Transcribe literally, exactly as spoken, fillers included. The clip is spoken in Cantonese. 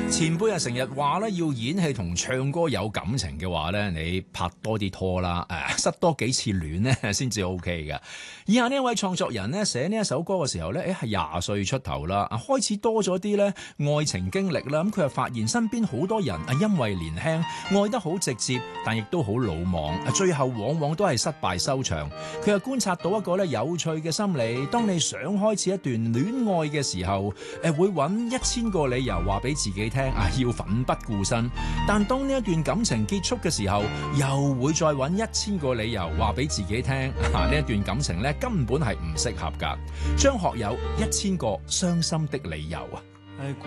前輩啊，成日話咧要演戲同唱歌有感情嘅話咧，你拍多啲拖啦，誒，失多幾次戀咧先至 OK 㗎。以下呢一位創作人咧寫呢一首歌嘅時候咧，誒係廿歲出頭啦，啊開始多咗啲咧愛情經歷啦，咁佢又發現身邊好多人啊因為年輕愛得好直接，但亦都好魯莽，啊最後往往都係失敗收場。佢又觀察到一個咧有趣嘅心理，當你想開始一段戀愛嘅時候，誒會揾一千個理由話俾自己聽。啊！要奮不顧身，但當呢一段感情結束嘅時候，又會再揾一千個理由話俾自己聽，啊！呢一段感情咧根本係唔適合㗎。張學友一千個傷心的理由啊！